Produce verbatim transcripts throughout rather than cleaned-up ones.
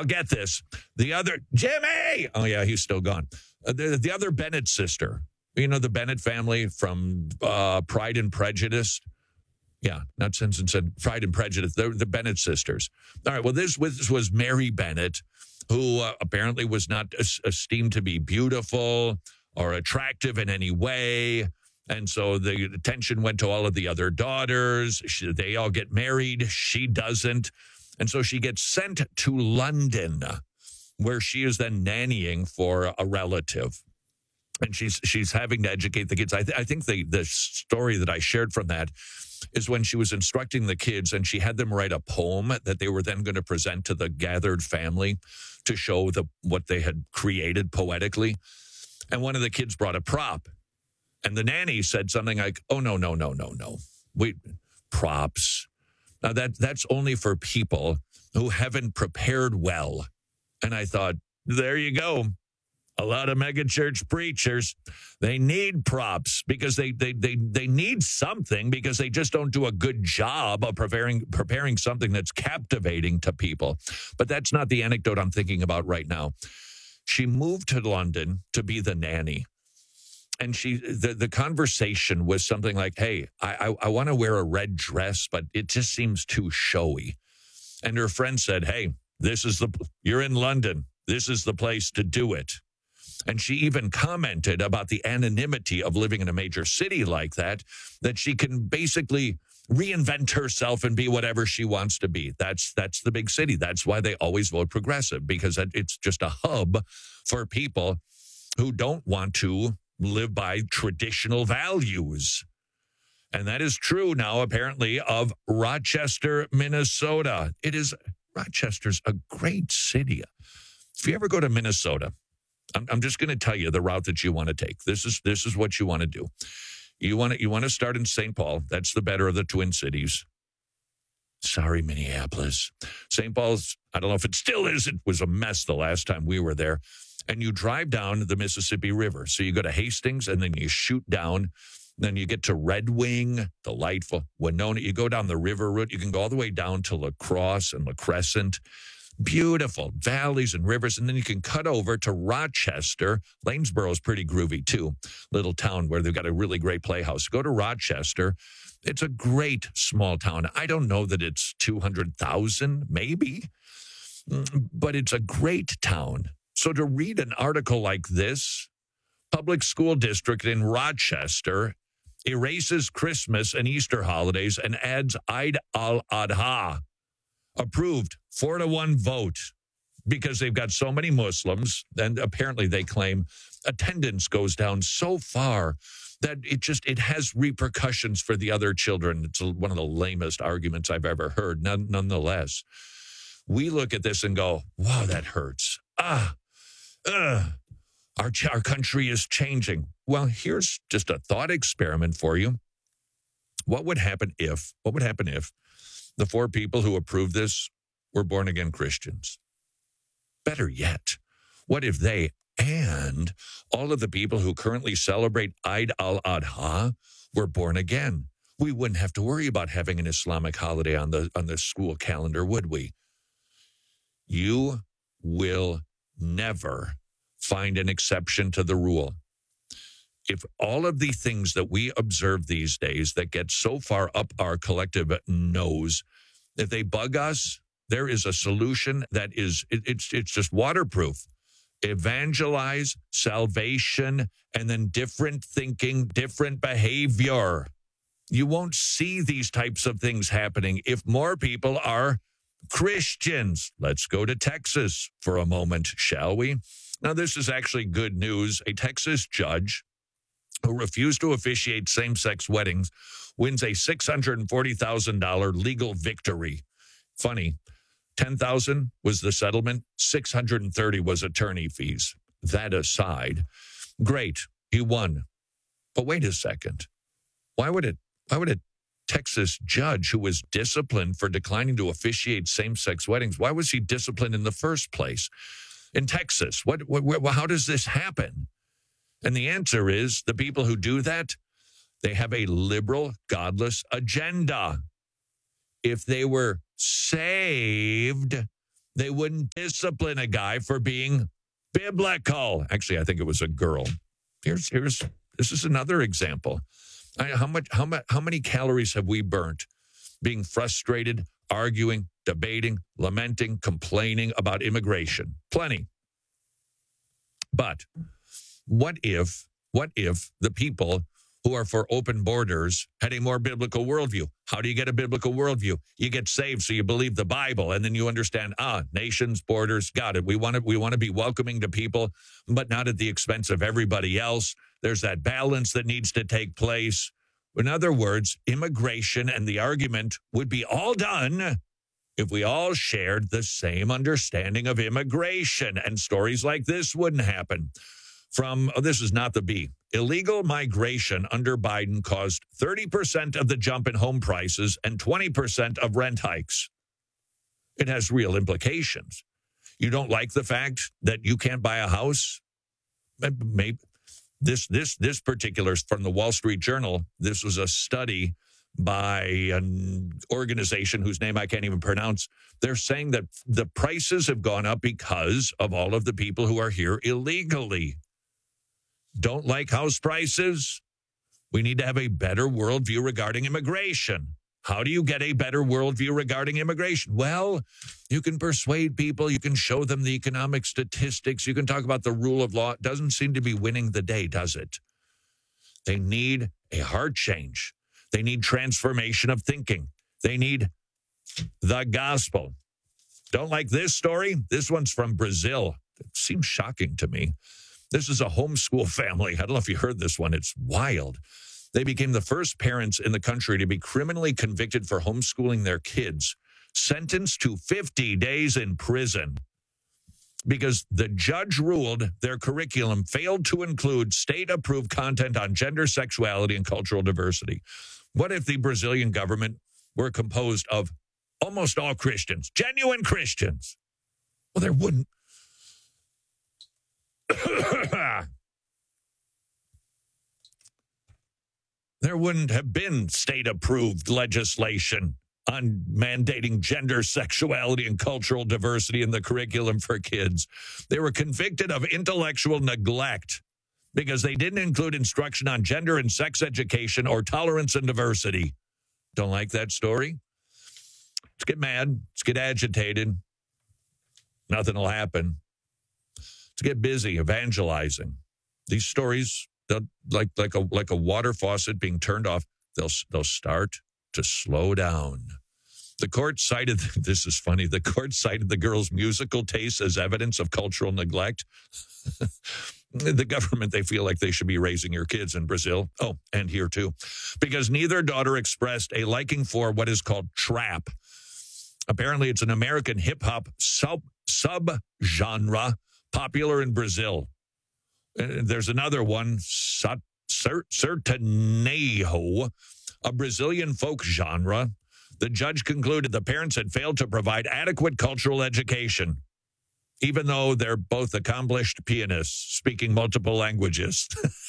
I'll get this. The other, Jimmy! Oh, yeah, he's still gone. Uh, the, the other Bennett sister, you know, the Bennett family from uh, Pride and Prejudice. Yeah, not Sense and Said, Pride and Prejudice. They're the Bennett sisters. All right, well, this was, this was Mary Bennett, who uh, apparently was not es- esteemed to be beautiful or attractive in any way. And so the attention went to all of the other daughters. She, they all get married. She doesn't. And so she gets sent to London, where she is then nannying for a relative. And she's she's having to educate the kids. I, th- I think the, the story that I shared from that is when she was instructing the kids and she had them write a poem that they were then going to present to the gathered family to show the what they had created poetically. And one of the kids brought a prop. And the nanny said something like, oh, no, no, no, no, no. Wait, props. Now, that that's only for people who haven't prepared well. And I thought, there you go. A lot of megachurch preachers, they need props because they they they they need something because they just don't do a good job of preparing preparing something that's captivating to people. But that's not the anecdote I'm thinking about right now. She moved to London to be the nanny. And she, the, the conversation was something like, hey, I, I, I want to wear a red dress, but it just seems too showy. And her friend said, hey, this is the, you're in London. This is the place to do it. And she even commented about the anonymity of living in a major city like that, that she can basically reinvent herself and be whatever she wants to be. That's, that's the big city. That's why they always vote progressive, because it's just a hub for people who don't want to live by traditional values. And that is true now, apparently, of Rochester, Minnesota. It is, Rochester's a great city. If you ever go to Minnesota, I'm, I'm just going to tell you the route that you want to take. This is this is what you want to do. You want to you want to start in Saint Paul. That's the better of the Twin Cities. Sorry, Minneapolis. Saint Paul's, I don't know if it still is. It was a mess the last time we were there. And you drive down the Mississippi River. So you go to Hastings, and then you shoot down. Then you get to Red Wing, delightful. Winona, you go down the river route. You can go all the way down to La Crosse and La Crescent. Beautiful valleys and rivers. And then you can cut over to Rochester. Lanesboro is pretty groovy, too. Little town where they've got a really great playhouse. Go to Rochester. It's a great small town. I don't know that it's two hundred thousand, maybe. But it's a great town. So to read an article like this, public school district in Rochester erases Christmas and Easter holidays and adds Eid al-Adha. Approved, four to one vote, because they've got so many Muslims, and apparently they claim attendance goes down so far that it just, it has repercussions for the other children. It's one of the lamest arguments I've ever heard. None, nonetheless, we look at this and go, wow, that hurts. Ah, uh, our, our country is changing. Well, here's just a thought experiment for you. What would happen if, what would happen if the four people who approved this were born-again Christians? Better yet, what if they and all of the people who currently celebrate Eid al-Adha were born again? We wouldn't have to worry about having an Islamic holiday on the on the school calendar, would we? You will never find an exception to the rule. If all of the things that we observe these days that get so far up our collective nose, if they bug us, there is a solution that is, it, it's it's just waterproof. Evangelize, salvation, and then different thinking, different behavior. You won't see these types of things happening if more people are Christians. Let's go to Texas for a moment, shall we? Now, this is actually good news. A Texas judge who refused to officiate same-sex weddings wins a six hundred forty thousand dollars legal victory. Funny, ten thousand dollars was the settlement, six hundred thirty dollars was attorney fees. That aside, great, he won. But wait a second. Why would it, why would a Texas judge who was disciplined for declining to officiate same-sex weddings, why was he disciplined in the first place? In Texas, what, what, how does this happen? And the answer is the people who do that, they have a liberal, godless agenda. If they were saved, They wouldn't discipline a guy for being biblical. Actually, I think it was a girl. Here's here's this is another example. I, how much how much how many calories have we burnt being frustrated, arguing, debating, lamenting, complaining about immigration? Plenty. But what if what if the people who are for open borders had a more biblical worldview? How do you get a biblical worldview? You get saved so you believe the Bible, and then you understand, ah, nations, borders, got it. We want to we want to be welcoming to people, but not at the expense of everybody else. There's that balance that needs to take place. In other words, immigration and the argument would be all done if we all shared the same understanding of immigration, and stories like this wouldn't happen. From, oh, this is not the B. Illegal migration under Biden caused thirty percent of the jump in home prices and twenty percent of rent hikes. It has real implications. You don't like the fact that you can't buy a house? Maybe this this this particular from the Wall Street Journal. This was a study by an organization whose name I can't even pronounce. They're saying that the prices have gone up because of all of the people who are here illegally. Don't like house prices? We need to have a better worldview regarding immigration. How do you get a better worldview regarding immigration? Well, you can persuade people. You can show them the economic statistics. You can talk about the rule of law. It doesn't seem to be winning the day, does it? They need a heart change. They need transformation of thinking. They need the gospel. Don't like this story? This one's from Brazil. It seems shocking to me. This is a homeschool family. I don't know if you heard this one. It's wild. They became the first parents in the country to be criminally convicted for homeschooling their kids, sentenced to fifty days in prison because the judge ruled their curriculum failed to include state-approved content on gender, sexuality, and cultural diversity. What if the Brazilian government were composed of almost all Christians, genuine Christians? Well, there wouldn't. There wouldn't have been state-approved legislation on mandating gender, sexuality, and cultural diversity in the curriculum for kids. They were convicted of intellectual neglect because they didn't include instruction on gender and sex education or tolerance and diversity. Don't like that story? Let's get mad. Let's get agitated. Nothing will happen. Let's get busy evangelizing. These stories, like like a like a water faucet being turned off, they'll they'll start to slow down. The court cited, this is funny, the court cited the girl's musical taste as evidence of cultural neglect. The government, they feel like they should be raising your kids in Brazil. Oh, and here too. Because neither daughter expressed a liking for what is called trap. Apparently, it's an American hip-hop sub, sub-genre popular in Brazil. Uh, there's another one, sertanejo, a Brazilian folk genre. The judge concluded the parents had failed to provide adequate cultural education, even though they're both accomplished pianists speaking multiple languages.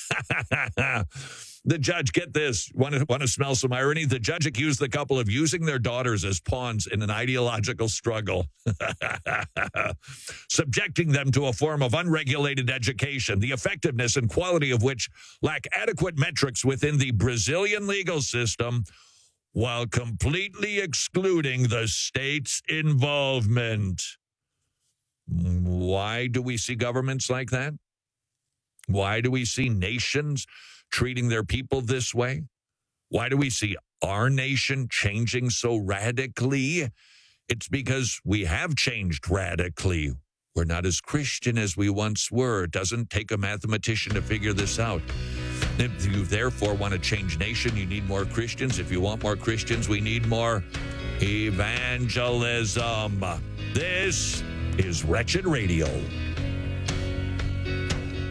The judge, get this, want to, want to smell some irony? The judge accused the couple of using their daughters as pawns in an ideological struggle, subjecting them to a form of unregulated education, the effectiveness and quality of which lack adequate metrics within the Brazilian legal system, while completely excluding the state's involvement. Why do we see governments like that? Why do we see nations treating their people this way? Why do we see our nation changing so radically? It's because we have changed radically. We're not as Christian as we once were. It doesn't take a mathematician to figure this out. If you therefore want to change nation, you need more Christians. If you want more Christians, we need more evangelism. This is Wretched Radio.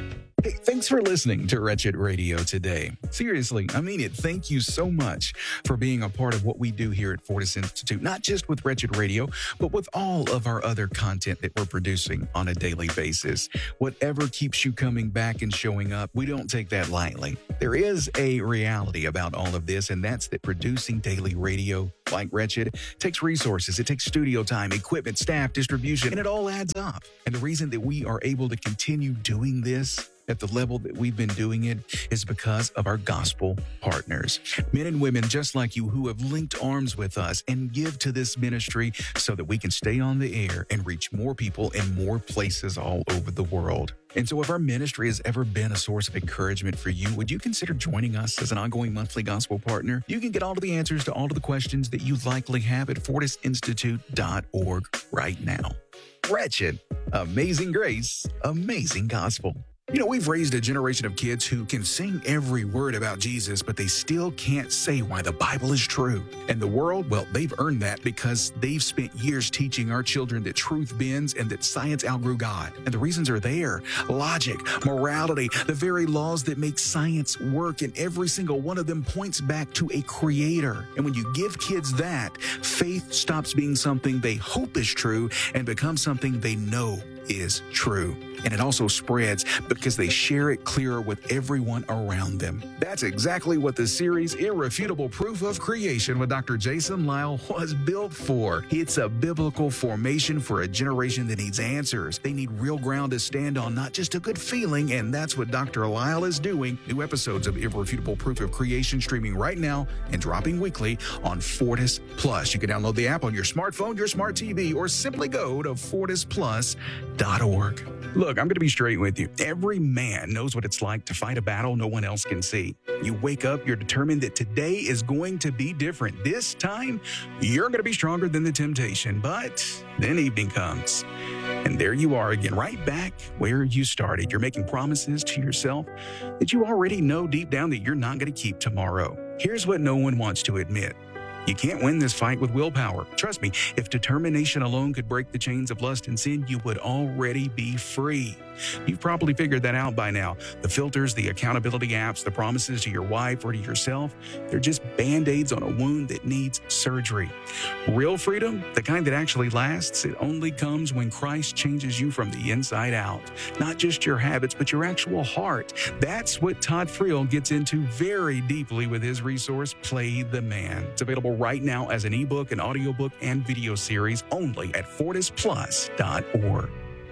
Hey, thanks for listening to Wretched Radio today. Seriously, I mean it. Thank you so much for being a part of what we do here at Fortis Institute, not just with Wretched Radio, but with all of our other content that we're producing on a daily basis. Whatever keeps you coming back and showing up, we don't take that lightly. There is a reality about all of this, and that's that producing daily radio like Wretched takes resources. It takes studio time, equipment, staff, distribution, and it all adds up. And the reason that we are able to continue doing this at the level that we've been doing it is because of our gospel partners. Men and women just like you who have linked arms with us and give to this ministry so that we can stay on the air and reach more people in more places all over the world. And so if our ministry has ever been a source of encouragement for you, would you consider joining us as an ongoing monthly gospel partner? You can get all of the answers to all of the questions that you likely have at fortis institute dot org right now. Wretched, amazing grace, amazing gospel. You know, we've raised a generation of kids who can sing every word about Jesus, but they still can't say why the Bible is true. And the world, well, they've earned that because they've spent years teaching our children that truth bends and that science outgrew God. And the reasons are there. Logic, morality, the very laws that make science work, and every single one of them points back to a creator. And when you give kids that, faith stops being something they hope is true and becomes something they know is true. And it also spreads because they share it clearer with everyone around them. That's exactly what the series Irrefutable Proof of Creation with Doctor Jason Lisle was built for. It's a biblical formation for a generation that needs answers. They need real ground to stand on, not just a good feeling, and that's what Doctor Lisle is doing. New episodes of Irrefutable Proof of Creation streaming right now and dropping weekly on Fortis Plus. You can download the app on your smartphone, your smart T V, or simply go to fortis plus dot org. Look, I'm going to be straight with you. Every man knows what it's like to fight a battle no one else can see. You wake up, you're determined that today is going to be different. This time, you're going to be stronger than the temptation. But then evening comes, and there you are again, right back where you started. You're making promises to yourself that you already know deep down that you're not going to keep tomorrow. Here's what no one wants to admit. You can't win this fight with willpower. Trust me, if determination alone could break the chains of lust and sin, you would already be free. You've probably figured that out by now. The filters, the accountability apps, the promises to your wife or to yourself, they're just Band-Aids on a wound that needs surgery. Real freedom, the kind that actually lasts, it only comes when Christ changes you from the inside out. Not just your habits, but your actual heart. That's what Todd Friel gets into very deeply with his resource, Play the Man. It's available right now as an ebook, an audiobook, and video series only at fortis plus dot org.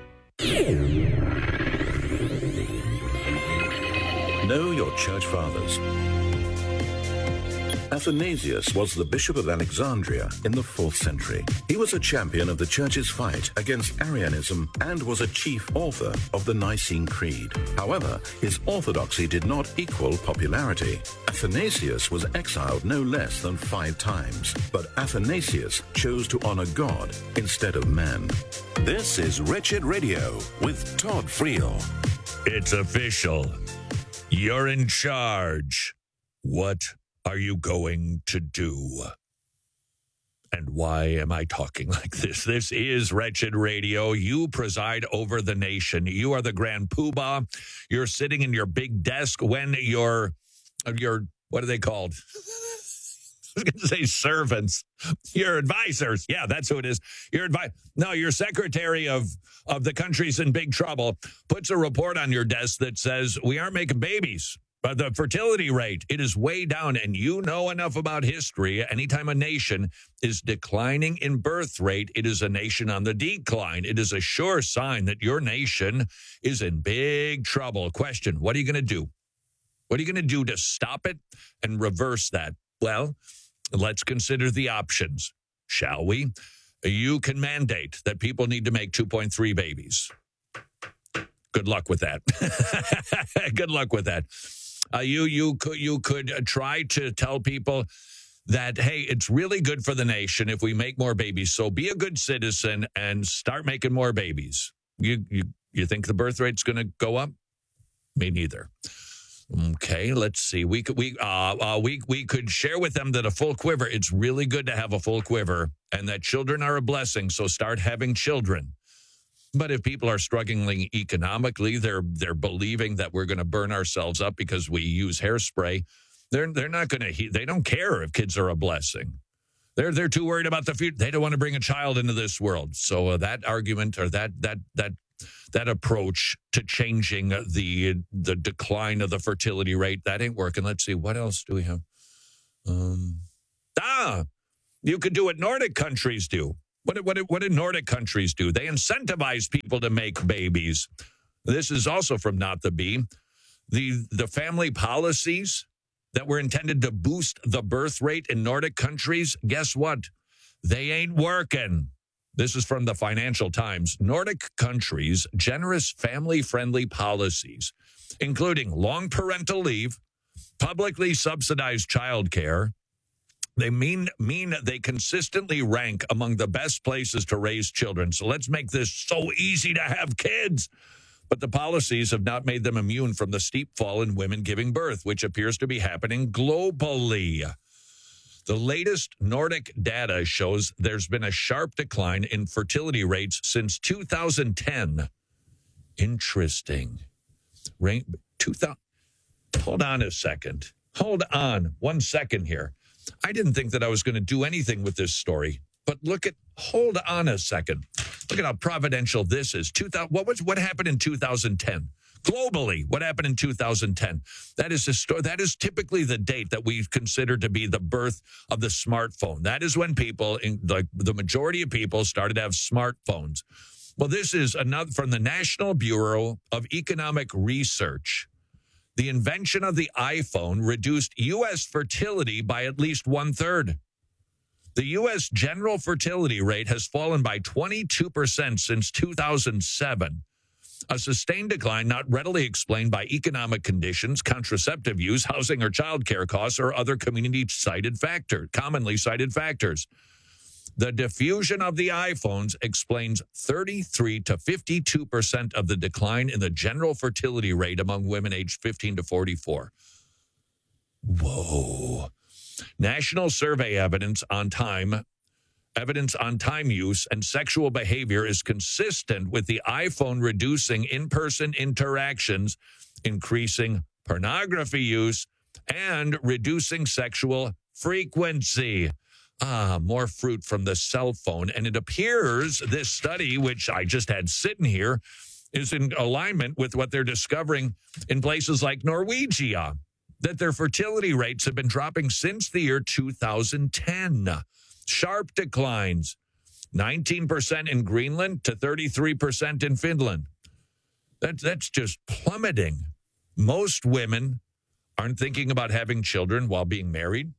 Know your church fathers. Athanasius was the Bishop of Alexandria in the fourth century. He was a champion of the church's fight against Arianism and was a chief author of the Nicene Creed. However, his orthodoxy did not equal popularity. Athanasius was exiled no less than five times, but Athanasius chose to honor God instead of man. This is Wretched Radio with Todd Friel. It's official. You're in charge. What are you going to do? And why am I talking like this? This is Wretched Radio. You preside over the nation. You are the grand poobah. You're sitting in your big desk when your, your what are they called? I was going to say servants. Your advisors. Yeah, that's who it is. Your advi- No, your secretary of, of the country's in big trouble puts a report on your desk that says, we aren't making babies. But the fertility rate, it is way down. And you know enough about history. Anytime a nation is declining in birth rate, it is a nation on the decline. It is a sure sign that your nation is in big trouble. Question, what are you going to do? What are you going to do to stop it and reverse that? Well, let's consider the options, shall we? You can mandate that people need to make two point three babies. Good luck with that. Good luck with that. Uh, you you could you could try to tell people that, hey, it's really good for the nation if we make more babies. So be a good citizen and start making more babies. You you you think the birth rate's going to go up? Me neither. Okay, let's see. We could we uh, uh we we could share with them that a full quiver. It's really good to have a full quiver, and that children are a blessing. So start having children. But if people are struggling economically, they're they're believing that we're going to burn ourselves up because we use hairspray. They're they're not going to. They don't care if kids are a blessing. They're they're too worried about the future. They don't want to bring a child into this world. So uh, that argument or that that that that approach to changing the the decline of the fertility rate, that ain't working. Let's see, what else do we have? Um, ah, you could do what Nordic countries do. What what what did Nordic countries do? They incentivize people to make babies. This is also from Not the Bee. The the family policies that were intended to boost the birth rate in Nordic countries, guess what? They ain't working. This is from the Financial Times. Nordic countries' generous family-friendly policies, including long parental leave, publicly subsidized childcare, they mean mean they consistently rank among the best places to raise children. So let's make this so easy to have kids. But the policies have not made them immune from the steep fall in women giving birth, which appears to be happening globally. The latest Nordic data shows there's been a sharp decline in fertility rates since two thousand ten. Interesting. Rank, two thousand, hold on a second. Hold on one second here. I didn't think that I was going to do anything with this story, but look at, hold on a second. Look at how providential this is. two thousand, what was, what happened in two thousand ten? Globally, what happened in two thousand ten? That is, histor- that is typically the date that we consider to be the birth of the smartphone. That is when people, in, like the majority of people, started to have smartphones. Well, this is another from the National Bureau of Economic Research. The invention of the iPhone reduced U S fertility by at least one-third. The U S general fertility rate has fallen by twenty-two percent since two thousand seven. A sustained decline not readily explained by economic conditions, contraceptive use, housing or child care costs, or other community-cited factor, commonly cited factors. The diffusion of the iPhones explains thirty-three to fifty-two percent of the decline in the general fertility rate among women aged fifteen to forty-four. Whoa. National survey evidence on time, evidence on time use and sexual behavior is consistent with the iPhone reducing in-person interactions, increasing pornography use, and reducing sexual frequency. Ah, more fruit from the cell phone. And it appears this study, which I just had sitting here, is in alignment with what they're discovering in places like Norwegia, that their fertility rates have been dropping since the year two thousand ten. Sharp declines, nineteen percent in Greenland to thirty-three percent in Finland. That, that's just plummeting. Most women aren't thinking about having children while being married,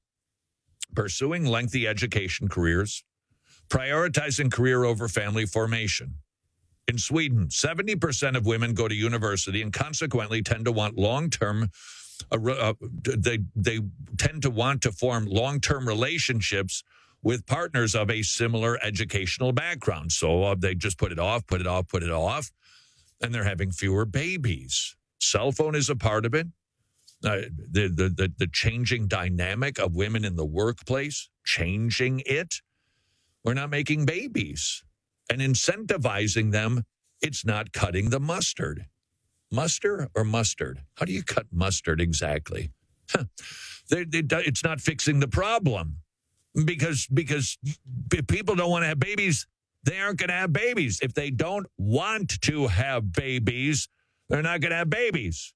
pursuing lengthy education careers, prioritizing career over family formation. In Sweden, seventy percent of women go to university and consequently tend to want long-term, uh, uh, they, they tend to want to form long-term relationships with partners of a similar educational background. So uh, they just put it off, put it off, put it off, and they're having fewer babies. Cell phone is a part of it. Uh, the, the the the changing dynamic of women in the workplace, changing it. We're not making babies and incentivizing them. It's not cutting the mustard. Mustard or mustard? How do you cut mustard exactly? Huh. They, they, it's not fixing the problem because because if people don't want to have babies, they aren't going to have babies. If they don't want to have babies, they're not going to have babies.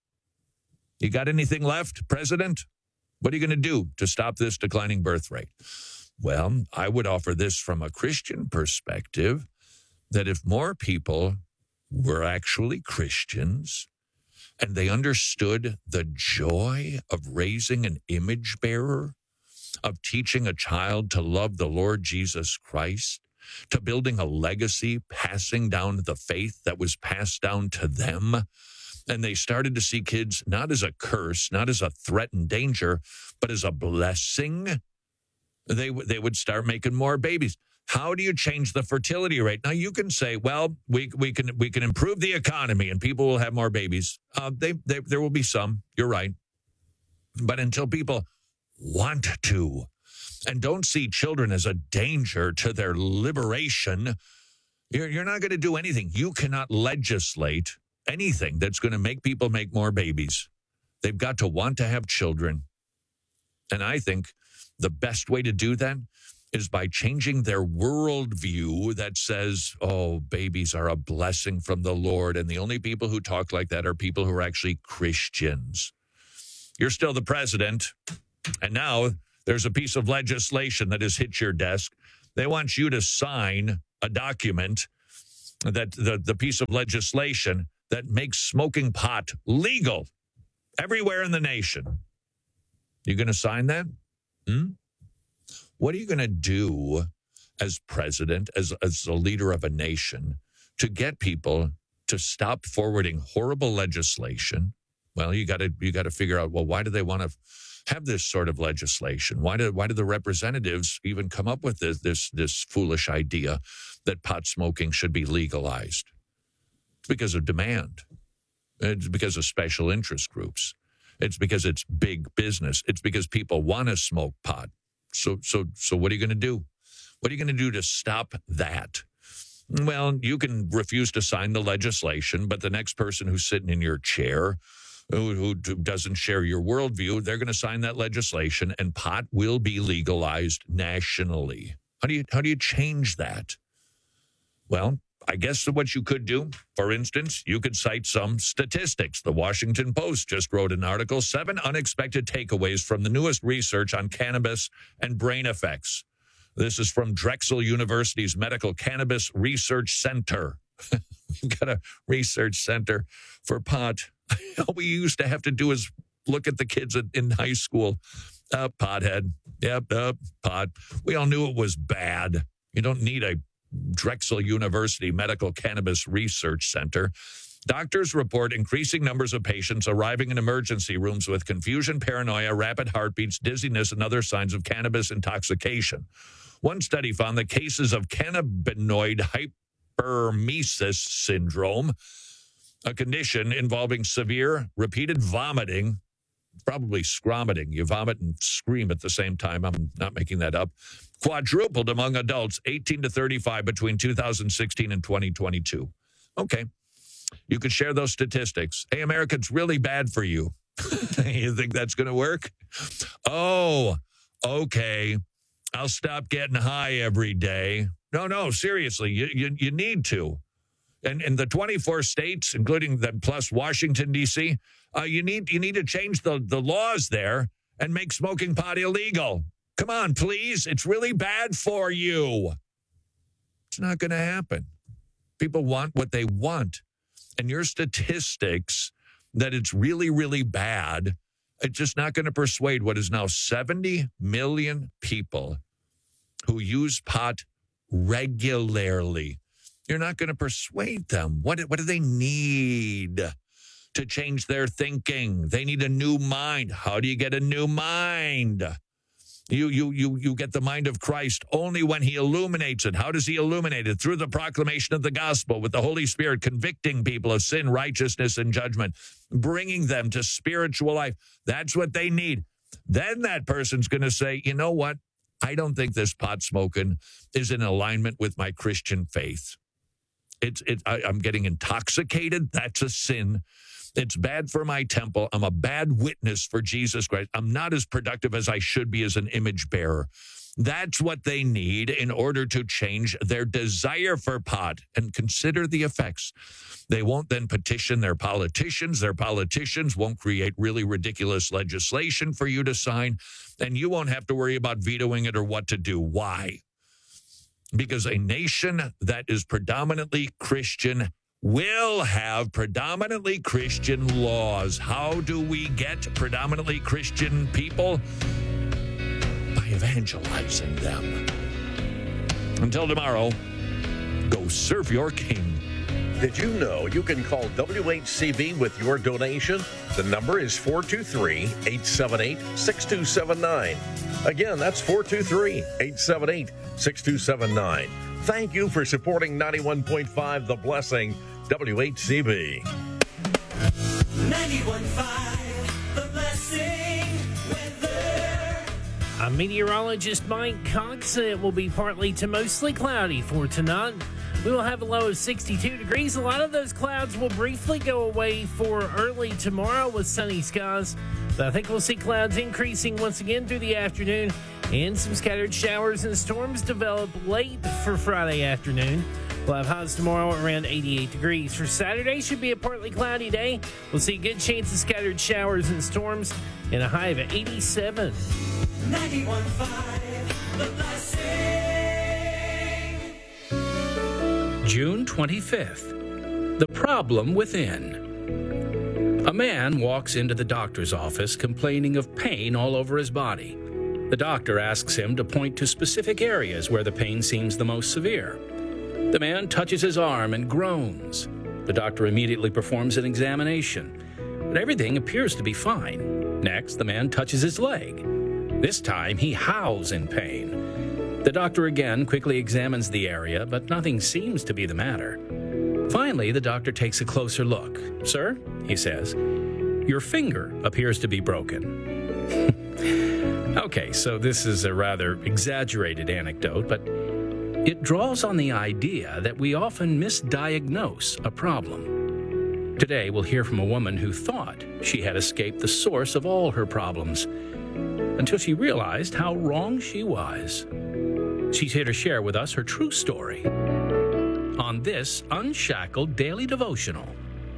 You got anything left, President? What are you going to do to stop this declining birth rate? Well, I would offer this from a Christian perspective, that if more people were actually Christians and they understood the joy of raising an image bearer, of teaching a child to love the Lord Jesus Christ, to building a legacy, passing down the faith that was passed down to them, and they started to see kids not as a curse, not as a threat and danger, but as a blessing, they, they would start making more babies. How do you change the fertility rate? Now, you can say, well, we we can we can improve the economy and people will have more babies. Uh, they, they There will be some. You're right. But until people want to and don't see children as a danger to their liberation, You're, you're not going to do anything. You cannot legislate anything that's going to make people make more babies. They've got to want to have children. And I think the best way to do that is by changing their worldview that says, oh, babies are a blessing from the Lord. And the only people who talk like that are people who are actually Christians. You're still the president. And now there's a piece of legislation that has hit your desk. They want you to sign a document, that the, the piece of legislation that makes smoking pot legal everywhere in the nation. You going to sign that? Hmm? What are you going to do as president, as, as a leader of a nation, to get people to stop forwarding horrible legislation? Well, you got to you got to figure out, well, why do they want to have this sort of legislation? Why do why do the representatives even come up with this this this foolish idea that pot smoking should be legalized? It's because of demand. It's because of special interest groups. It's because it's big business. It's because people want to smoke pot. So, so, so what are you going to do? What are you going to do to stop that? Well, you can refuse to sign the legislation, but the next person who's sitting in your chair, who, who doesn't share your worldview, they're going to sign that legislation, and pot will be legalized nationally. How do you how do you change that? Well, I guess what you could do, for instance, you could cite some statistics. The Washington Post just wrote an article, Seven Unexpected Takeaways from the Newest Research on Cannabis and Brain Effects. This is from Drexel University's Medical Cannabis Research Center. We've got a research center for pot. All we used to have to do is look at the kids in high school. Uh, pothead. Yep, uh, pot. We all knew it was bad. You don't need a Drexel University Medical Cannabis Research Center. Doctors report increasing numbers of patients arriving in emergency rooms with confusion, paranoia, rapid heartbeats, dizziness, and other signs of cannabis intoxication. One study found that cases of cannabinoid hypermesis syndrome, a condition involving severe repeated vomiting, probably scromiting. You vomit and scream at the same time. I'm not making that up. Quadrupled among adults eighteen to thirty-five between two thousand sixteen and twenty twenty-two. Okay. You could share those statistics. Hey, America, it's really bad for you. You think that's going to work? Oh, okay. I'll stop getting high every day. No, no, seriously, you you, you need to. And in the twenty-four states, including the plus Washington, D C, uh, you need you need to change the, the laws there and make smoking pot illegal. Come on, please. It's really bad for you. It's not going to happen. People want what they want. And your statistics that it's really, really bad, it's just not going to persuade what is now seventy million people who use pot regularly. You're not going to persuade them. What, what do they need to change their thinking? They need a new mind. How do you get a new mind? You, you, you, you get the mind of Christ only when he illuminates it. How does he illuminate it? Through the proclamation of the gospel, with the Holy Spirit convicting people of sin, righteousness, and judgment, bringing them to spiritual life. That's what they need. Then that person's going to say, you know what? I don't think this pot smoking is in alignment with my Christian faith. It's, it, I, I'm getting intoxicated. That's a sin. It's bad for my temple. I'm a bad witness for Jesus Christ. I'm not as productive as I should be as an image bearer. That's what they need in order to change their desire for pot. And consider the effects. They won't then petition their politicians. Their politicians won't create really ridiculous legislation for you to sign. And you won't have to worry about vetoing it or what to do. Why? Because a nation that is predominantly Christian will have predominantly Christian laws. How do we get predominantly Christian people? By evangelizing them. Until tomorrow, go serve your king. Did you know you can call W H C B with your donation? The number is four two three, eight seven eight, six two seven nine. Again, that's four two three, eight seven eight, six two seven nine. Thank you for supporting ninety-one point five The Blessing, W H C B. ninety-one point five The Blessing weather. I'm meteorologist Mike Cox. It will be partly to mostly cloudy for tonight. We will have a low of sixty-two degrees. A lot of those clouds will briefly go away for early tomorrow with sunny skies. But I think we'll see clouds increasing once again through the afternoon, and some scattered showers and storms develop late for Friday afternoon. We'll have highs tomorrow around eighty-eight degrees. For Saturday, should be a partly cloudy day. We'll see a good chance of scattered showers and storms and a high of eighty-seven. ninety-one point five, The Blessing. June twenty-fifth. The problem within. A man walks into the doctor's office complaining of pain all over his body. The doctor asks him to point to specific areas where the pain seems the most severe. The man touches his arm and groans. The doctor immediately performs an examination, but everything appears to be fine. Next, the man touches his leg. This time, he howls in pain. The doctor again quickly examines the area, but nothing seems to be the matter. Finally, the doctor takes a closer look. "Sir," he says, "your finger appears to be broken." Okay, so this is a rather exaggerated anecdote, but it draws on the idea that we often misdiagnose a problem. Today, we'll hear from a woman who thought she had escaped the source of all her problems until she realized how wrong she was. She's here to share with us her true story on this Unshackled Daily Devotional.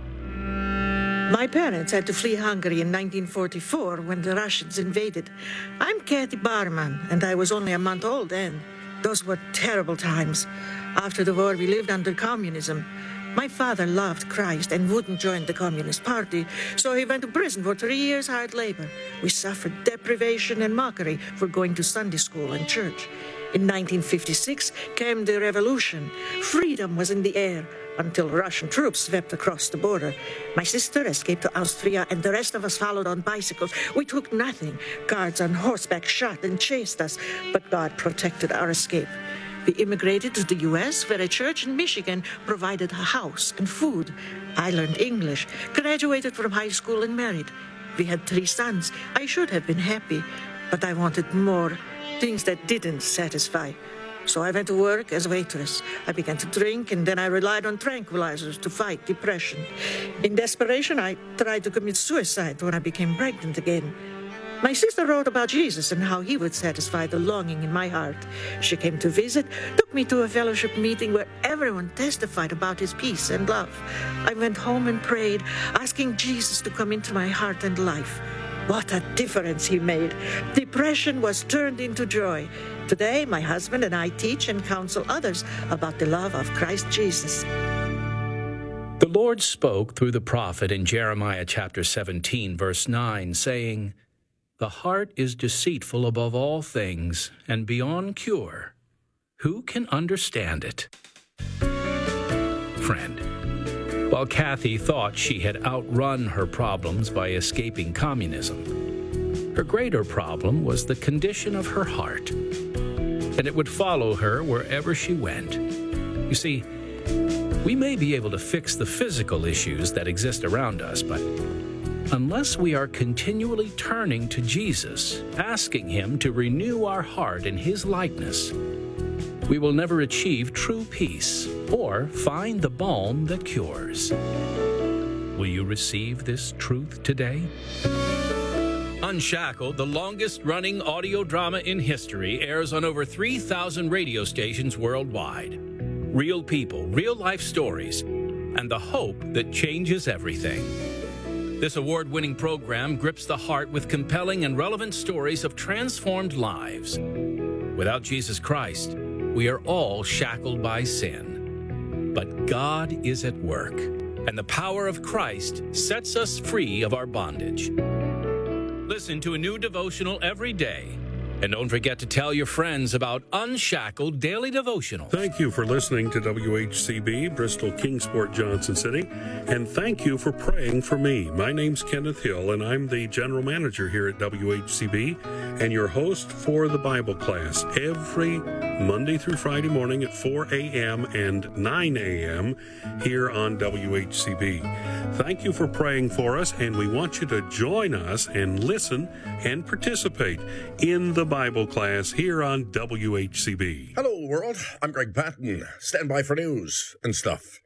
My parents had to flee Hungary in nineteen forty-four when the Russians invaded. I'm Kathy Barman, and I was only a month old then. Those were terrible times. After the war, we lived under communism. My father loved Christ and wouldn't join the Communist Party, so he went to prison for three years hard labor. We suffered deprivation and mockery for going to Sunday school and church. In nineteen fifty-six came the revolution. Freedom was in the air until Russian troops swept across the border. My sister escaped to Austria, and the rest of us followed on bicycles. We took nothing. Guards on horseback shot and chased us, but God protected our escape. We immigrated to the U S, where a church in Michigan provided a house and food. I learned English, graduated from high school, and married. We had three sons. I should have been happy, but I wanted more. Things that didn't satisfy. So I went to work as a waitress. I began to drink, and then I relied on tranquilizers to fight depression. In desperation, I tried to commit suicide when I became pregnant again. My sister wrote about Jesus and how he would satisfy the longing in my heart. She came to visit, took me to a fellowship meeting where everyone testified about his peace and love. I went home and prayed, asking Jesus to come into my heart and life. What a difference he made. Depression was turned into joy. Today, my husband and I teach and counsel others about the love of Christ Jesus. The Lord spoke through the prophet in Jeremiah chapter seventeen, verse nine, saying, "The heart is deceitful above all things and beyond cure. Who can understand it?" Friend, while Kathy thought she had outrun her problems by escaping communism, her greater problem was the condition of her heart, and it would follow her wherever she went. You see, we may be able to fix the physical issues that exist around us, but unless we are continually turning to Jesus, asking him to renew our heart in his likeness, we will never achieve true peace or find the balm that cures. Will you receive this truth today? Unshackled, the longest-running audio drama in history, airs on over three thousand radio stations worldwide. Real people, real-life stories, and the hope that changes everything. This award-winning program grips the heart with compelling and relevant stories of transformed lives. Without Jesus Christ, we are all shackled by sin. But God is at work, and the power of Christ sets us free of our bondage. Listen to a new devotional every day. And don't forget to tell your friends about Unshackled Daily Devotional. Thank you for listening to W H C B, Bristol Kingsport, Johnson City. And thank you for praying for me. My name's Kenneth Hill, and I'm the general manager here at W H C B and your host for the Bible class every Monday through Friday morning at four a.m. and nine a.m. here on W H C B. Thank you for praying for us, and we want you to join us and listen and participate in the Bible class here on W H C B. Hello, world. I'm Greg Patton. Stand by for news and stuff.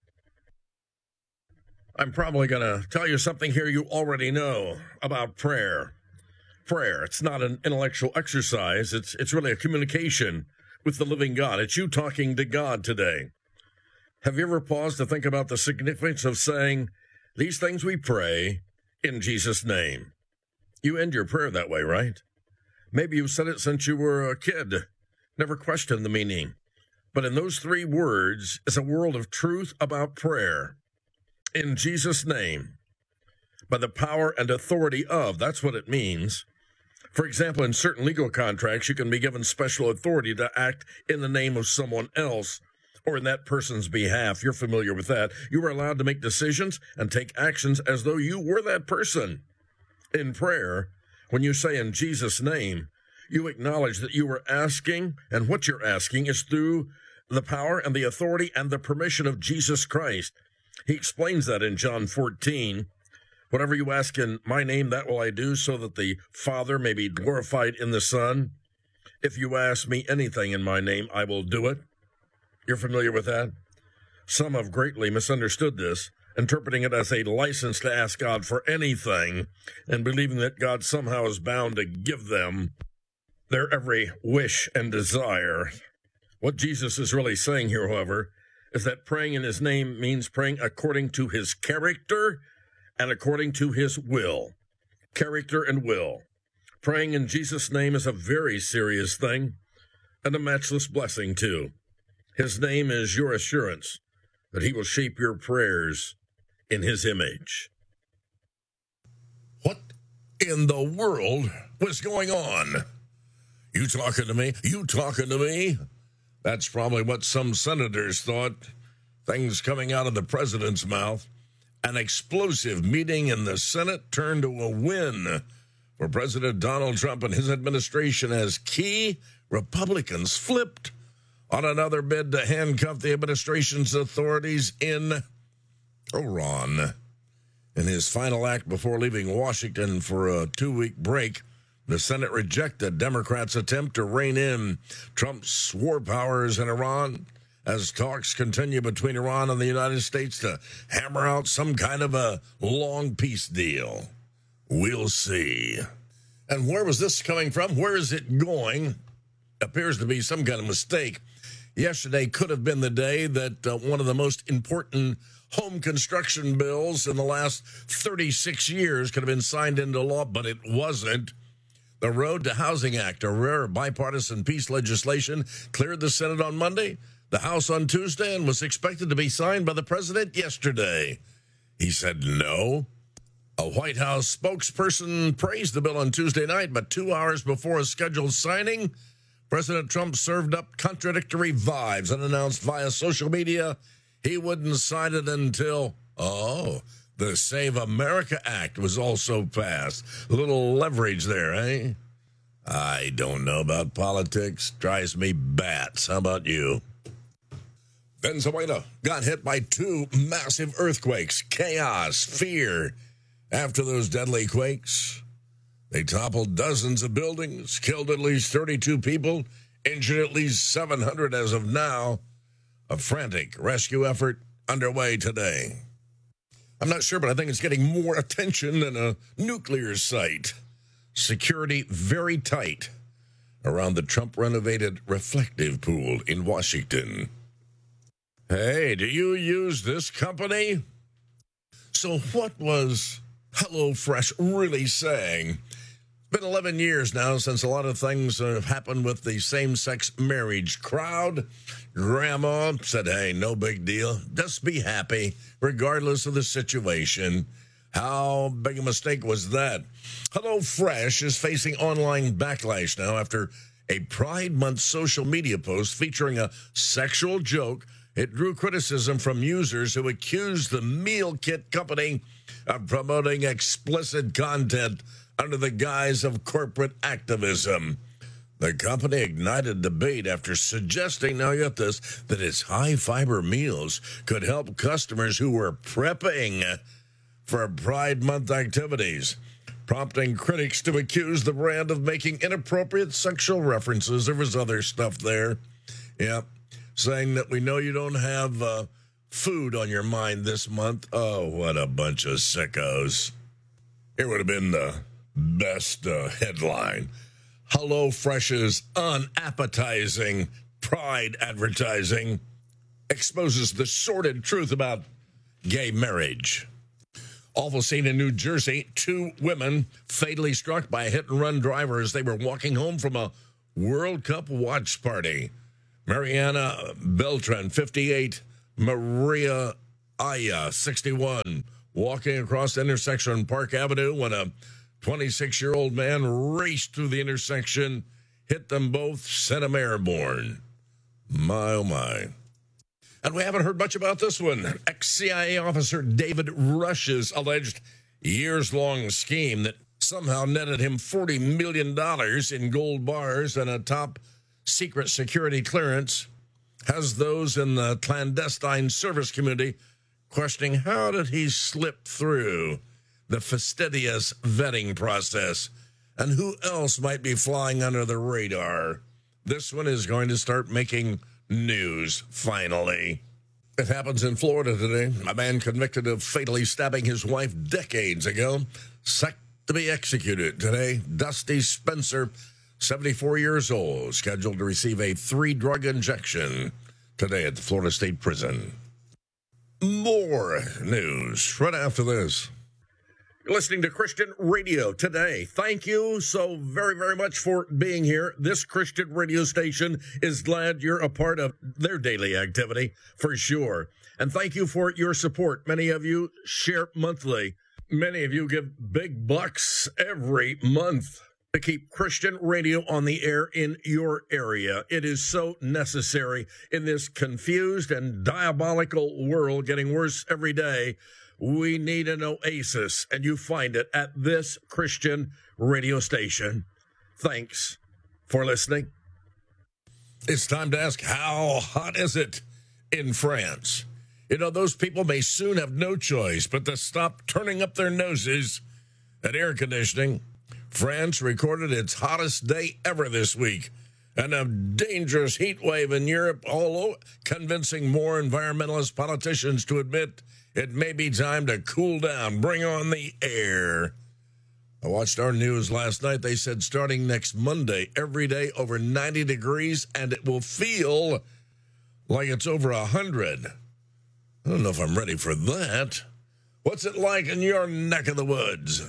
I'm probably going to tell you something here you already know about prayer. Prayer, it's not an intellectual exercise. It's, it's really a communication with the living God. It's you talking to God today. Have you ever paused to think about the significance of saying, these things we pray in Jesus' name? You end your prayer that way, right? Maybe you've said it since you were a kid, never questioned the meaning. But in those three words is a world of truth about prayer. In Jesus' name, by the power and authority of, that's what it means. For example, in certain legal contracts, you can be given special authority to act in the name of someone else or in that person's behalf. You're familiar with that. You are allowed to make decisions and take actions as though you were that person. In prayer, when you say in Jesus' name, you acknowledge that you are asking, and what you're asking is through the power and the authority and the permission of Jesus Christ. He explains that in John fourteen. Whatever you ask in my name, that will I do, so that the Father may be glorified in the Son. If you ask me anything in my name, I will do it. You're familiar with that? Some have greatly misunderstood this, interpreting it as a license to ask God for anything, and believing that God somehow is bound to give them their every wish and desire. What Jesus is really saying here, however, is that praying in his name means praying according to his character and according to his will. Character and will. Praying in Jesus' name is a very serious thing, and a matchless blessing, too. His name is your assurance that he will shape your prayers in his image. What in the world was going on? You talking to me? You talking to me? That's probably what some senators thought. Things coming out of the president's mouth. An explosive meeting in the Senate turned to a win for President Donald Trump and his administration as key Republicans flipped on another bid to handcuff the administration's authorities in Iran. In his final act before leaving Washington for a two-week break, the Senate rejected Democrats' attempt to rein in Trump's war powers in Iran as talks continue between Iran and the United States to hammer out some kind of a long peace deal. We'll see. And where was this coming from? Where is it going? Appears to be some kind of mistake. Yesterday could have been the day that uh, one of the most important home construction bills in the last thirty-six years could have been signed into law, but it wasn't. The Road to Housing Act, a rare bipartisan peace legislation, cleared the Senate on Monday, the House on Tuesday, and was expected to be signed by the president yesterday. He said no. A White House spokesperson praised the bill on Tuesday night, but two hours before a scheduled signing, President Trump served up contradictory vibes and announced via social media he wouldn't sign it until, oh, the Save America Act was also passed. A little leverage there, eh? I don't know about politics. Drives me bats. How about you? Venezuela got hit by two massive earthquakes. Chaos, fear. After those deadly quakes, they toppled dozens of buildings, killed at least thirty-two people, injured at least seven hundred as of now. A frantic rescue effort underway today. I'm not sure, but I think it's getting more attention than a nuclear site. Security very tight around the Trump-renovated reflective pool in Washington. Hey, do you use this company? So what was HelloFresh really saying? It's been eleven years now since a lot of things have happened with the same-sex marriage crowd. Grandma said, hey, no big deal. Just be happy, regardless of the situation. How big a mistake was that? HelloFresh is facing online backlash now after a Pride Month social media post featuring a sexual joke. It drew criticism from users who accused the meal kit company of promoting explicit content under the guise of corporate activism. The company ignited debate after suggesting, now get this, that its high-fiber meals could help customers who were prepping for Pride Month activities. prompting critics to accuse the brand of making inappropriate sexual references. There was other stuff there. Yeah, saying that we know you don't have uh, food on your mind this month. Oh, what a bunch of sickos. It would have been the best uh, headline. HelloFresh's unappetizing Pride advertising exposes the sordid truth about gay marriage. Awful scene in New Jersey. Two women fatally struck by a hit-and-run driver as they were walking home from a World Cup watch party. Mariana Beltran, fifty-eight, Maria Aya, sixty-one, walking across the intersection on Park Avenue when a twenty-six-year-old man raced through the intersection, hit them both, sent them airborne. My, oh, my. And we haven't heard much about this one. Ex-C I A officer David Rush's alleged years-long scheme that somehow netted him forty million dollars in gold bars and a top-secret security clearance has those in the clandestine service community questioning how did he slip through the fastidious vetting process and who else might be flying under the radar. This one is going to start making news, finally. It happens in Florida today. A man convicted of fatally stabbing his wife decades ago, set to be executed today. Dusty Spencer, seventy-four years old, scheduled to receive a three-drug injection today at the Florida State Prison. More news right after this. You're listening to Christian Radio today. Thank you so very, very much for being here. This Christian radio station is glad you're a part of their daily activity, for sure. And thank you for your support. Many of you share monthly. Many of you give big bucks every month to keep Christian radio on the air in your area. It is so necessary in this confused and diabolical world getting worse every day. We need an oasis, and you find it at this Christian radio station. Thanks for listening. It's time to ask, how hot is it in France? You know, those people may soon have no choice but to stop turning up their noses at air conditioning. France recorded its hottest day ever this week, and a dangerous heat wave in Europe, all over, convincing more environmentalist politicians to admit it may be time to cool down, bring on the air. I watched our news last night. They said starting next Monday, every day over ninety degrees, and it will feel like it's over one hundred. I don't know if I'm ready for that. What's it like in your neck of the woods?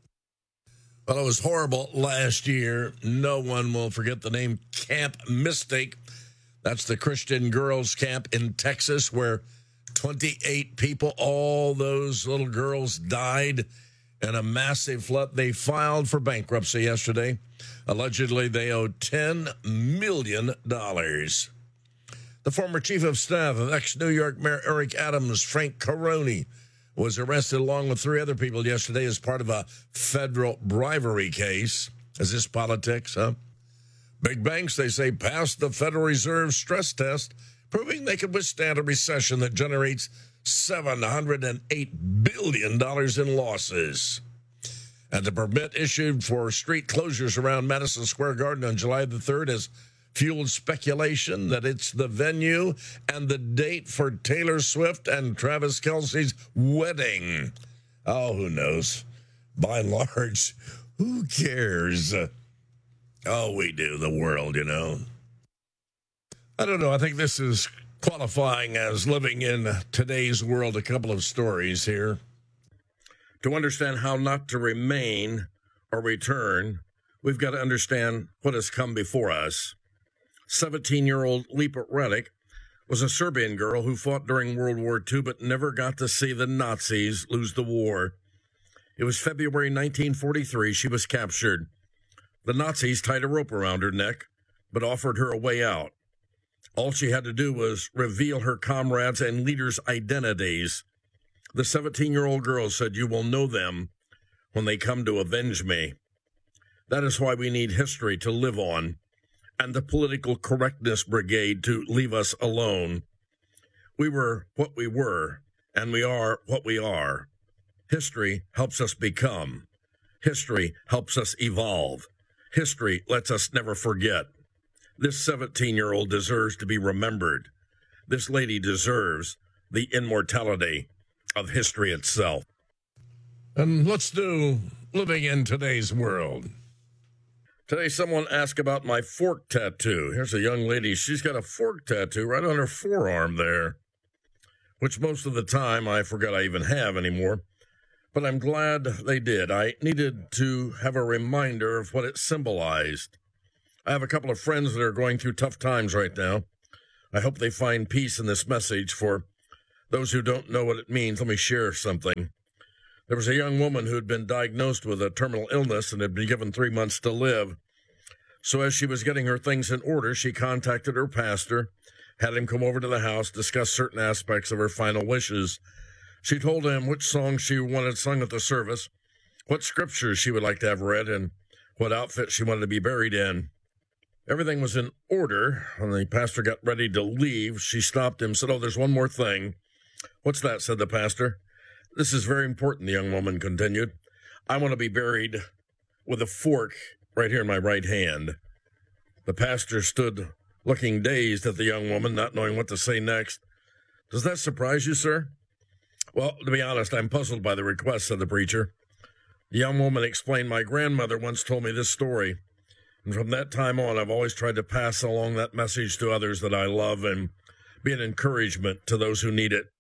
Well, it was horrible last year. No one will forget the name Camp Mystic. That's the Christian girls' camp in Texas where twenty-eight people, all those little girls died in a massive flood. They filed for bankruptcy yesterday. Allegedly, they owe ten million dollars. The former chief of staff of ex-New York Mayor Eric Adams, Frank Caroni, was arrested along with three other people yesterday as part of a federal bribery case. Is this politics, huh? Big banks, they say, passed the Federal Reserve stress test, proving they could withstand a recession that generates seven hundred eight billion dollars in losses. And the permit issued for street closures around Madison Square Garden on July the third has fueled speculation that it's the venue and the date for Taylor Swift and Travis Kelce's wedding. Oh, who knows? By and large, who cares? Oh, we do, the world, you know. I don't know. I think this is qualifying as living in today's world. A couple of stories here. To understand how not to remain or return, we've got to understand what has come before us. seventeen-year-old Lipa Redick was a Serbian girl who fought during World War Two but never got to see the Nazis lose the war. It was February nineteen forty-three. She was captured. The Nazis tied a rope around her neck but offered her a way out. All she had to do was reveal her comrades' and leaders' identities. The seventeen-year-old girl said, "You will know them when they come to avenge me." That is why we need history to live on, and the political correctness brigade to leave us alone. We were what we were, and we are what we are. History helps us become. History helps us evolve. History lets us never forget. This seventeen-year-old deserves to be remembered. This lady deserves the immortality of history itself. And let's do living in today's world. Today, someone asked about my fork tattoo. Here's a young lady. She's got a fork tattoo right on her forearm there, which most of the time I forgot I even have anymore. But I'm glad they did. I needed to have a reminder of what it symbolized. I have a couple of friends that are going through tough times right now. I hope they find peace in this message. For those who don't know what it means, let me share something. There was a young woman who had been diagnosed with a terminal illness and had been given three months to live. So as she was getting her things in order, she contacted her pastor, had him come over to the house, discuss certain aspects of her final wishes. She told him which songs she wanted sung at the service, what scriptures she would like to have read, and what outfit she wanted to be buried in. Everything was in order. When the pastor got ready to leave, she stopped him and said, "Oh, there's one more thing." "What's that?" said the pastor. "This is very important," the young woman continued. "I want to be buried with a fork right here in my right hand." The pastor stood looking dazed at the young woman, not knowing what to say next. "Does that surprise you, sir?" "Well, to be honest, I'm puzzled by the request," said the preacher. The young woman explained, "My grandmother once told me this story, and from that time on, I've always tried to pass along that message to others that I love and be an encouragement to those who need it.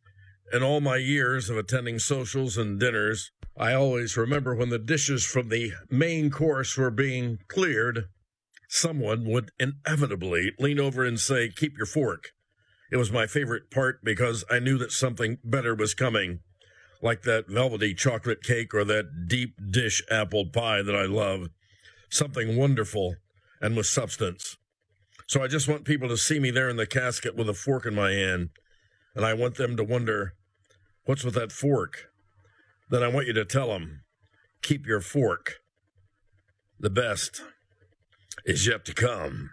In all my years of attending socials and dinners, I always remember when the dishes from the main course were being cleared, someone would inevitably lean over and say, 'Keep your fork.' It was my favorite part because I knew that something better was coming, like that velvety chocolate cake or that deep dish apple pie that I love, something wonderful and with substance. So I just want people to see me there in the casket with a fork in my hand, and I want them to wonder, what's with that fork? Then I want you to tell them, keep your fork. The best is yet to come."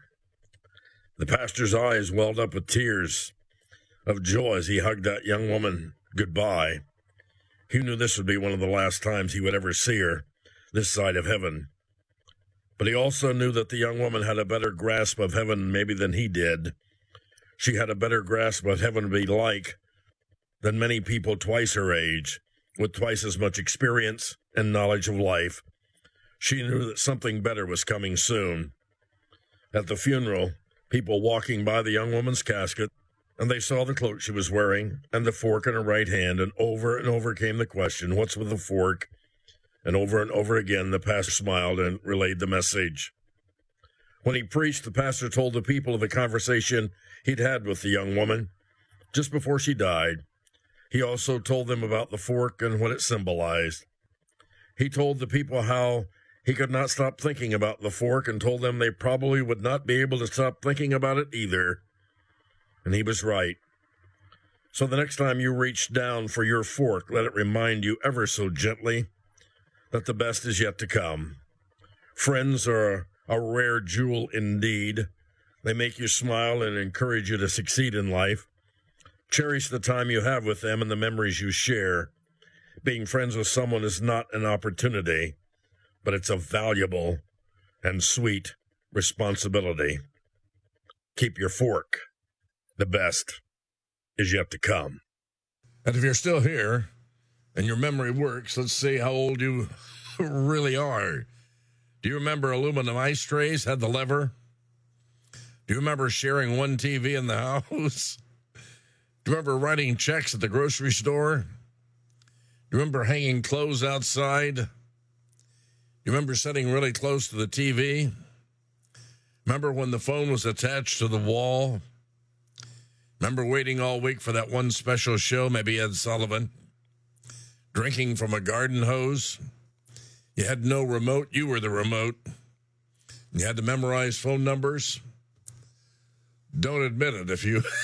The pastor's eyes welled up with tears of joy as he hugged that young woman goodbye. He knew this would be one of the last times he would ever see her this side of heaven. But he also knew that the young woman had a better grasp of heaven maybe than he did. She had a better grasp of what heaven would be like than many people twice her age, with twice as much experience and knowledge of life. She knew that something better was coming soon. At the funeral, people walking by the young woman's casket, and they saw the cloak she was wearing and the fork in her right hand, and over and over came the question, what's with the fork? And over and over again, the pastor smiled and relayed the message. When he preached, the pastor told the people of the conversation he'd had with the young woman just before she died. He also told them about the fork and what it symbolized. He told the people how he could not stop thinking about the fork and told them they probably would not be able to stop thinking about it either. And he was right. So the next time you reach down for your fork, let it remind you ever so gently that the best is yet to come. Friends are a rare jewel indeed. They make you smile and encourage you to succeed in life. Cherish the time you have with them and the memories you share. Being friends with someone is not an opportunity, but it's a valuable and sweet responsibility. Keep your fork. The best is yet to come. And if you're still here and your memory works, let's see how old you really are. Do you remember aluminum ice trays had the lever? Do you remember sharing one T V in the house? Do you remember writing checks at the grocery store? Do you remember hanging clothes outside? Do you remember sitting really close to the T V? Remember when the phone was attached to the wall? Remember waiting all week for that one special show, maybe Ed Sullivan? Drinking from a garden hose? You had no remote, you were the remote. You had to memorize phone numbers? Don't admit it if you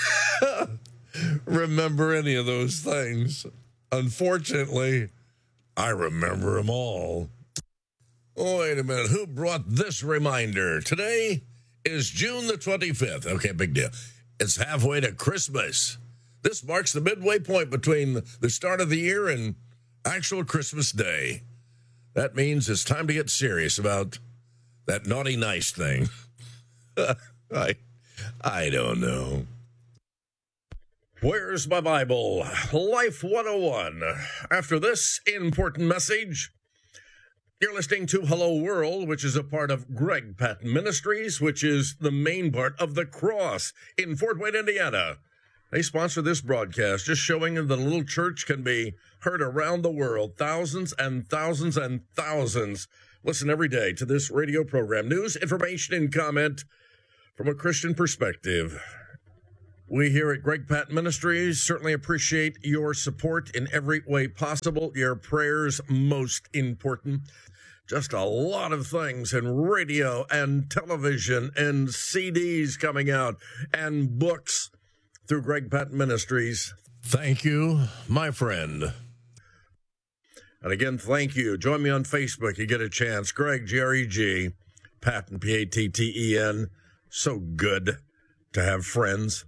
remember any of those things. Unfortunately, I remember them all. Oh, wait a minute. Who brought this reminder? Today is June the twenty-fifth. Okay, big deal. It's halfway to Christmas. This marks the midway point between the start of the year and actual Christmas Day. that means it's time to get serious about that naughty nice thing. I, I don't know. Where's my Bible? Life one oh one. After this important message, you're listening to Hello World, which is a part of Greg Patton Ministries, which is the main part of The Cross in Fort Wayne, Indiana. They sponsor this broadcast, just showing that a little church can be heard around the world. Thousands and thousands and thousands listen every day to this radio program. News, information, and comment from a Christian perspective. We here at Greg Patton Ministries certainly appreciate your support in every way possible. Your prayers most important. Just a lot of things in radio and television and C Ds coming out and books through Greg Patton Ministries. Thank you, my friend. And again, thank you. Join me on Facebook. You get a chance. Greg, G R E G, Patton, P A T T E N. So good to have friends.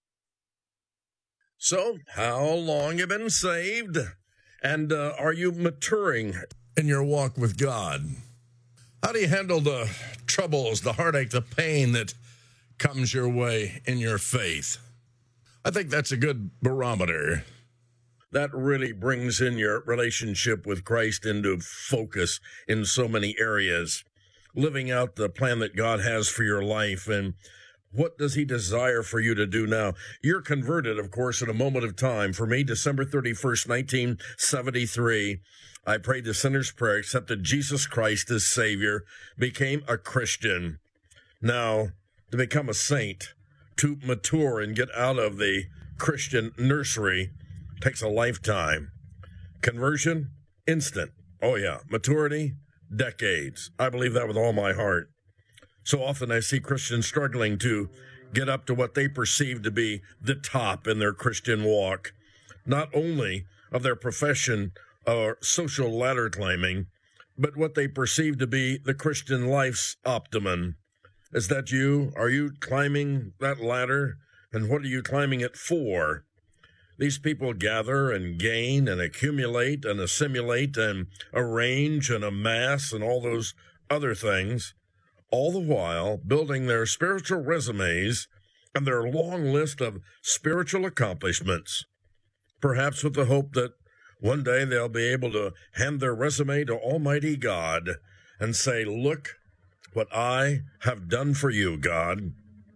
So, how long have you been saved? And uh, are you maturing in your walk with God? How do you handle the troubles, the heartache, the pain that comes your way in your faith? I think that's a good barometer. That really brings in your relationship with Christ into focus in so many areas. Living out the plan that God has for your life, and what does he desire for you to do now? You're converted, of course, in a moment of time. For me, December thirty-first, nineteen seventy-three, I prayed the sinner's prayer, accepted Jesus Christ as Savior, became a Christian. Now, to become a saint, to mature and get out of the Christian nursery, takes a lifetime. Conversion, instant. Oh, yeah. Maturity, decades. I believe that with all my heart. So often I see Christians struggling to get up to what they perceive to be the top in their Christian walk, not only of their profession or social ladder climbing, but what they perceive to be the Christian life's optimum. Is that you? Are you climbing that ladder? And what are you climbing it for? These people gather and gain and accumulate and assimilate and arrange and amass and all those other things, all the while building their spiritual resumes and their long list of spiritual accomplishments, perhaps with the hope that one day they'll be able to hand their resume to Almighty God and say, look what I have done for you, God.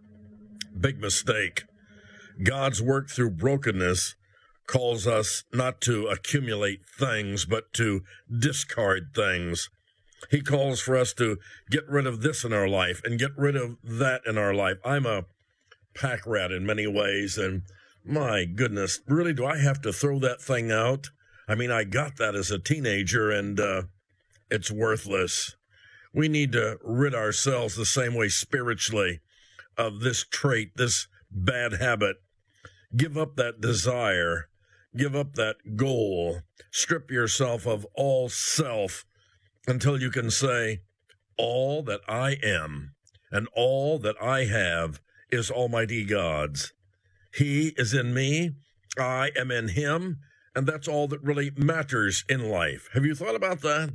Big mistake. God's work through brokenness calls us not to accumulate things, but to discard things. He calls for us to get rid of this in our life and get rid of that in our life. I'm a pack rat in many ways, and my goodness, really, do I have to throw that thing out? I mean, I got that as a teenager, and uh, it's worthless. We need to rid ourselves the same way spiritually of this trait, this bad habit. Give up that desire. Give up that goal. Strip yourself of all self until you can say, all that I am and all that I have is Almighty God's. He is in me, I am in him, and that's all that really matters in life. Have you thought about that?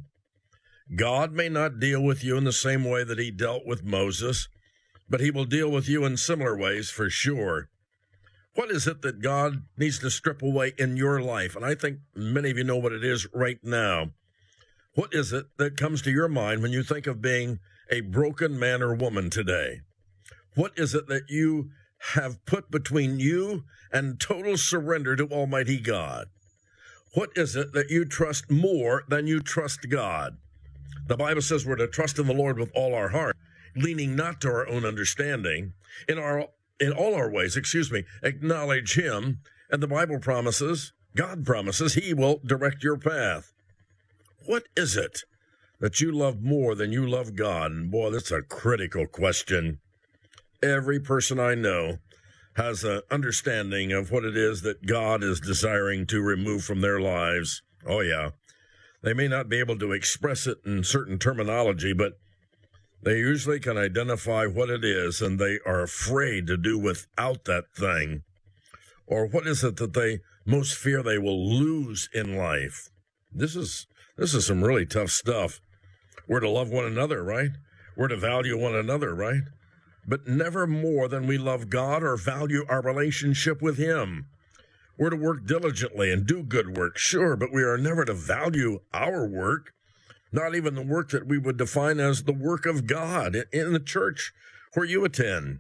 God may not deal with you in the same way that he dealt with Moses, but he will deal with you in similar ways for sure. What is it that God needs to strip away in your life? And I think many of you know what it is right now. What is it that comes to your mind when you think of being a broken man or woman today? What is it that you have put between you and total surrender to Almighty God? What is it that you trust more than you trust God? The Bible says we're to trust in the Lord with all our heart, leaning not to our own understanding. In our in all our ways, excuse me, acknowledge him. And the Bible promises, God promises, he will direct your path. What is it that you love more than you love God? And boy, that's a critical question. Every person I know has an understanding of what it is that God is desiring to remove from their lives. Oh, yeah. They may not be able to express it in certain terminology, but they usually can identify what it is, and they are afraid to do without that thing. Or what is it that they most fear they will lose in life? This is This is some really tough stuff. We're to love one another, right? We're to value one another, right? But never more than we love God or value our relationship with Him. We're to work diligently and do good work, sure, but we are never to value our work, not even the work that we would define as the work of God in the church where you attend.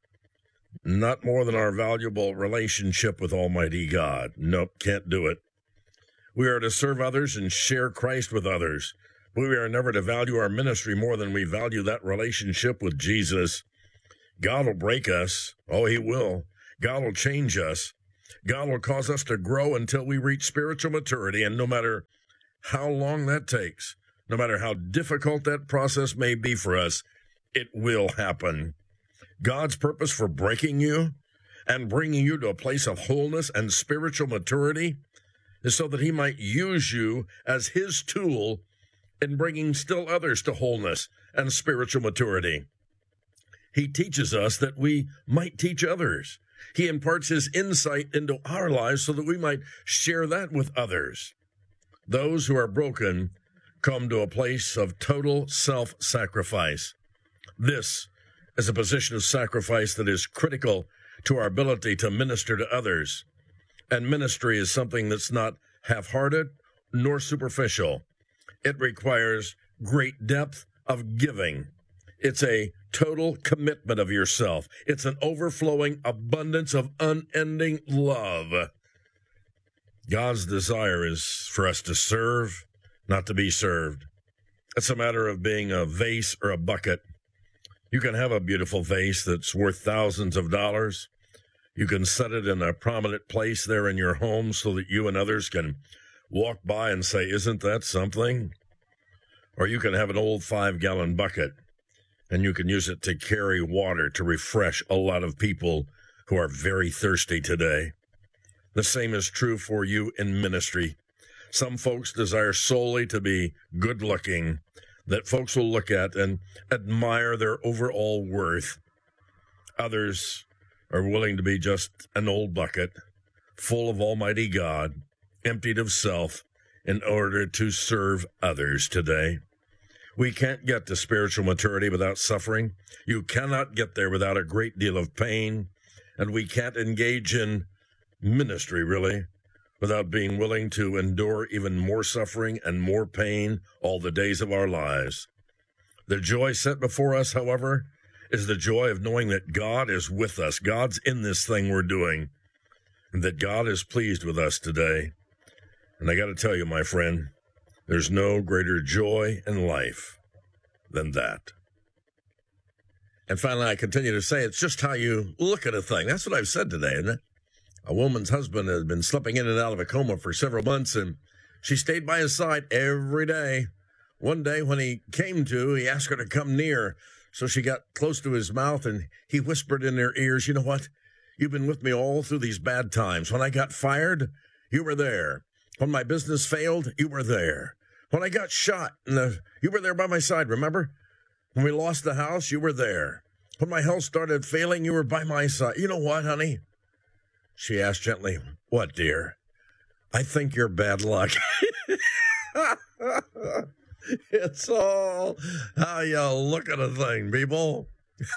Not more than our valuable relationship with Almighty God. Nope, can't do it. We are to serve others and share Christ with others. But we are never to value our ministry more than we value that relationship with Jesus. God will break us. Oh, He will. God will change us. God will cause us to grow until we reach spiritual maturity. And no matter how long that takes, no matter how difficult that process may be for us, it will happen. God's purpose for breaking you and bringing you to a place of wholeness and spiritual maturity is so that He might use you as His tool in bringing still others to wholeness and spiritual maturity. He teaches us that we might teach others. He imparts His insight into our lives so that we might share that with others. Those who are broken come to a place of total self-sacrifice. This is a position of sacrifice that is critical to our ability to minister to others. And ministry is something that's not half-hearted nor superficial. It requires great depth of giving. It's a total commitment of yourself. It's an overflowing abundance of unending love. God's desire is for us to serve, not to be served. It's a matter of being a vase or a bucket. You can have a beautiful vase that's worth thousands of dollars. You can set it in a prominent place there in your home so that you and others can walk by and say, "Isn't that something?" Or you can have an old five-gallon bucket, and you can use it to carry water to refresh a lot of people who are very thirsty today. The same is true for you in ministry. Some folks desire solely to be good-looking, that folks will look at and admire their overall worth. Others are willing to be just an old bucket, full of Almighty God, emptied of self, in order to serve others today. We can't get to spiritual maturity without suffering. You cannot get there without a great deal of pain. And we can't engage in ministry, really, without being willing to endure even more suffering and more pain all the days of our lives. The joy set before us, however, is the joy of knowing that God is with us. God's in this thing we're doing, and that God is pleased with us today. And I got to tell you, my friend, there's no greater joy in life than that. And finally, I continue to say, it's just how you look at a thing. That's what I've said today, isn't it? A woman's husband has been slipping in and out of a coma for several months, and she stayed by his side every day. One day when he came to, he asked her to come near, so she got close to his mouth, and he whispered in her ears, "You know what? You've been with me all through these bad times. When I got fired, you were there. When my business failed, you were there. When I got shot, and the, you were there by my side, remember? When we lost the house, you were there. When my health started failing, you were by my side. You know what, honey?" She asked gently, "What, dear?" "I think you're bad luck." It's all how you look at a thing, people.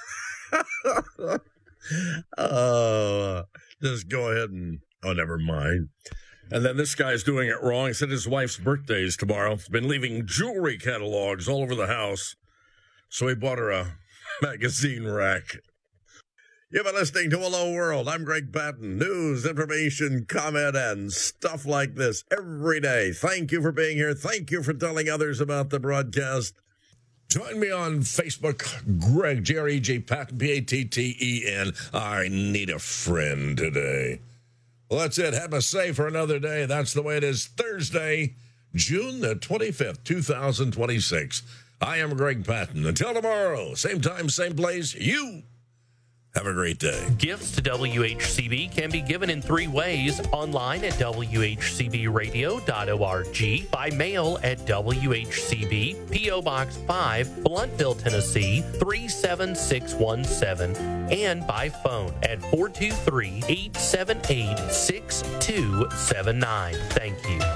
Oh, just go ahead and, oh, never mind. And then this guy's doing it wrong. He said his wife's birthday is tomorrow. He's been leaving jewelry catalogs all over the house. So he bought her a magazine rack. You've been listening to Hello World. I'm Greg Patton. News, information, comment, and stuff like this every day. Thank you for being here. Thank you for telling others about the broadcast. Join me on Facebook, Greg, G R E G, Patton, P A T T E N. I need a friend today. Well, that's it. Have a say for another day. That's the way it is. Thursday, June the twenty-fifth, two thousand twenty-six. I am Greg Patton. Until tomorrow, same time, same place, you have a great day. Gifts to W H C B can be given in three ways: online at W H C B radio dot org, by mail at W H C B, P O Box five, Blountville, Tennessee three seven six one seven, and by phone at four two three, eight seven eight, six two seven nine. Thank you.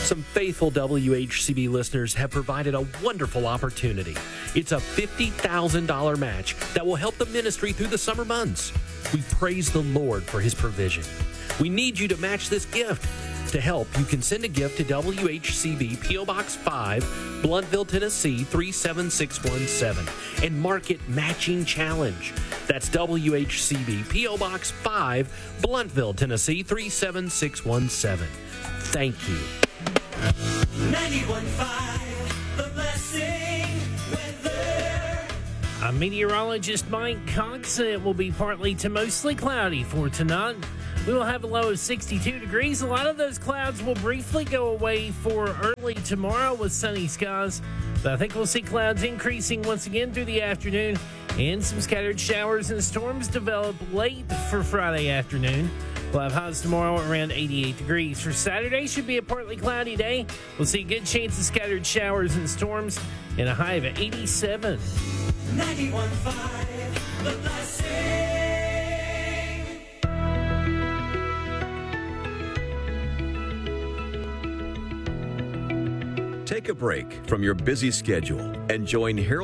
Some faithful W H C B listeners have provided a wonderful opportunity. It's a fifty thousand dollars match that will help the ministry through the summer months. We praise the Lord for his provision. We need you to match this gift. To help, you can send a gift to W H C B P O Box five, Bluntville, Tennessee three seven six one seven and mark it Matching Challenge. That's W H C B P O Box five, Bluntville, Tennessee three seven six one seven. Thank you. ninety-one point five, The Blessing weather. I'm meteorologist Mike Cox. It will be partly to mostly cloudy for tonight. We will have a low of sixty-two degrees. A lot of those clouds will briefly go away for early tomorrow with sunny skies. But I think we'll see clouds increasing once again through the afternoon and some scattered showers and storms develop late for Friday afternoon. We'll have highs tomorrow around eighty-eight degrees. For Saturday, should be a partly cloudy day. We'll see a good chance of scattered showers and storms and a high of eighty-seven. ninety-one point five, The Blessing. Take a break from your busy schedule and join Harold